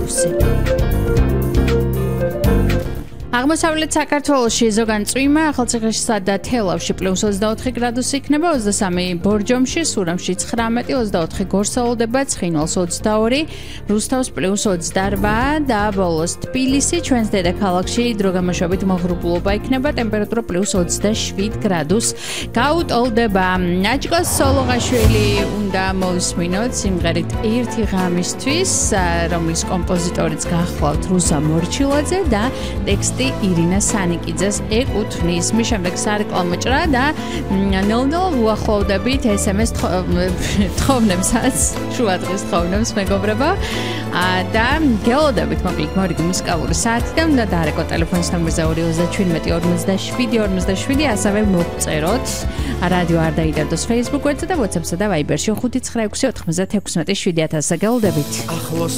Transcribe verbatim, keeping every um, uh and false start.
გრადუსი. აღმოსავლეთ საქართველოში ზოგან წვიმა, ახალციხეშსა და თელავში პლუს ოცდაოთხი გრადუსი იქნება, ოცდასამი ბორჯომში, სურამში ცხრამეტი, ოცდაოთხი გორსაულდება, ცხინვალს ოცდაორი, რუსთავს პლუს ოცდარვა და ბოლოს თბილისი, ჩვენს დედაქალაქში დროგამოშვებით მოღრუბლობა იქნება, ტემპერატურა პლუს ოცდაშვიდ გრადუსს გაუტოლდება. ნაჭკოს სოლოღაშვილი უნდა მოვისმინოთ სიმღერით ერთი ღამისთვის, რომლის კომპოზიტორიც გახლავთ რუსა მორჩილაძე და ტექსტი ირინა სანიკიძეს ეკუთვნის. მის შემდეგ სარეკლამო ჭრა და ნელ-ნელა უახლოვდებით ესემეს თხოვნებსაც, შუადღის თხოვნებს მეგობრებო. და გელოდებით მოკლედ მორიგი მუსიკალური საათი და უნდა დაარეკო ტელეფონის ნომერზე ორი ოცდაჩვიდმეტი ორმოცდაშვიდი ორმოცდაშვიდი, ასევე მოგწეროთ რადიო არ დაიდარდოს Facebook გვერდზე და WhatsApp-სა და Viber-ში ხუთი ცხრა ექვსი ოთხმოცდათექვსმეტი შვიდი ათასზე გელოდებით. ახლოს